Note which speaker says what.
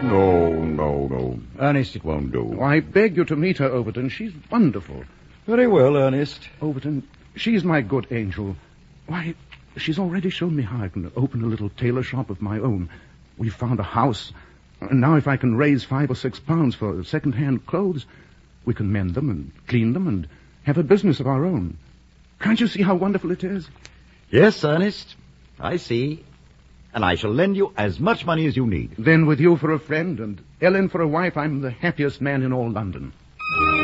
Speaker 1: No.
Speaker 2: Ernest,
Speaker 1: It won't do.
Speaker 2: I beg you to meet her, Overton. She's wonderful.
Speaker 3: Very well, Ernest.
Speaker 2: Overton, she's my good angel. Why, she's already shown me how I can open a little tailor shop of my own. We've found a house. And now if I can raise £5 or £6 for second-hand clothes, we can mend them and clean them and have a business of our own. Can't you see how wonderful it is?
Speaker 3: Yes, Ernest. I see. And I shall lend you as much money as you need.
Speaker 2: Then with you for a friend and Ellen for a wife, I'm the happiest man in all London.